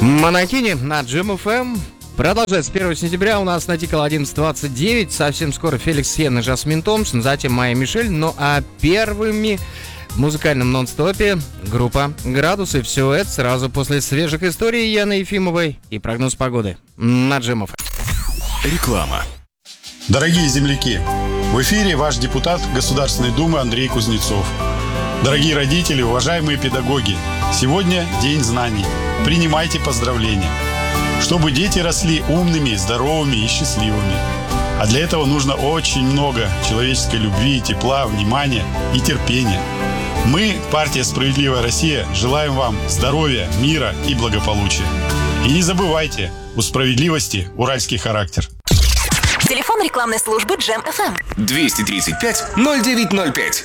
Монахини на Джем ФМ. Продолжается 1 сентября. У нас натикало 11:29. Совсем скоро Феликс Сен и Жасмин Томпсон, затем Майя Мишель. Ну а первыми в музыкальном нон-стопе группа «Градусы». Все это сразу после свежих историй Яны Ефимовой и прогноз погоды на Джем ФМ. Реклама. Дорогие земляки, в эфире ваш депутат Государственной Думы Андрей Кузнецов. Дорогие родители, уважаемые педагоги, сегодня День знаний. Принимайте поздравления. Чтобы дети росли умными, здоровыми и счастливыми. А для этого нужно очень много человеческой любви, тепла, внимания и терпения. Мы, партия «Справедливая Россия», желаем вам здоровья, мира и благополучия. И не забывайте, у справедливости уральский характер. Телефон рекламной службы Джем ФМ. 235-0905.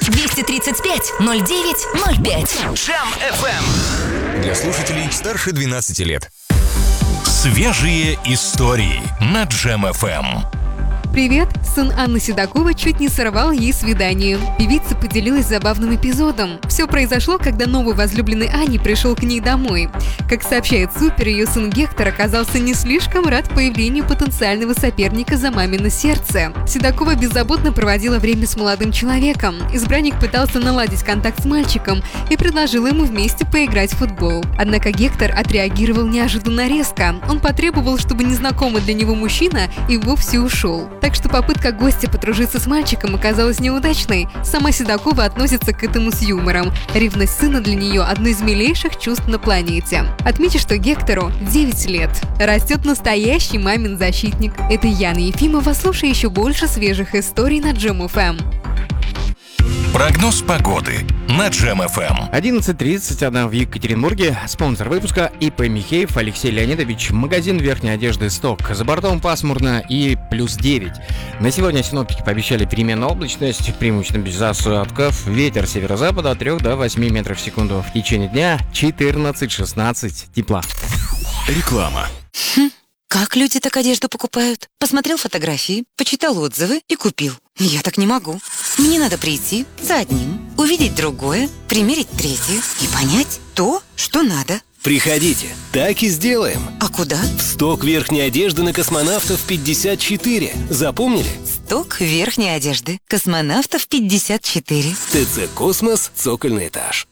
235-0905. Джем ФМ. Для слушателей старше 12 лет. Свежие истории на Джем ФМ. Привет! Сын Анны Седоковой чуть не сорвал ей свидание. Певица поделилась забавным эпизодом. Все произошло, когда новый возлюбленный Ани пришел к ней домой. Как сообщает Супер, ее сын Гектор оказался не слишком рад появлению потенциального соперника за мамино сердце. Седокова беззаботно проводила время с молодым человеком. Избранник пытался наладить контакт с мальчиком и предложил ему вместе поиграть в футбол. Однако Гектор отреагировал неожиданно резко. Он потребовал, чтобы незнакомый для него мужчина и вовсе ушел. Так что попытка гостя подружиться с мальчиком оказалась неудачной. Сама Седокова относится к этому с юмором. Ревность сына для нее – одно из милейших чувств на планете. Отмечу, что Гектору 9 лет. Растет настоящий мамин защитник. Это Яна Ефимова. Слушай еще больше свежих историй на Джем ФМ. Прогноз погоды на Джем ФМ. 11:31 в Екатеринбурге. Спонсор выпуска ИП Михеев Алексей Леонидович. Магазин верхней одежды «Сток». За бортом пасмурно и +9. На сегодня синоптики пообещали переменную облачность, преимущественно без осадков. Ветер северо-запада от 3 до 8 метров в секунду. В течение дня 14-16 тепла. Реклама. Как люди так одежду покупают? Посмотрел фотографии, почитал отзывы и купил. Я так не могу. Мне надо прийти за одним, увидеть другое, примерить третье и понять то, что надо. Приходите, так и сделаем. А куда? В сток верхней одежды на Космонавтов 54. Запомнили? Сток верхней одежды. Космонавтов 54. ТЦ «Космос», цокольный этаж.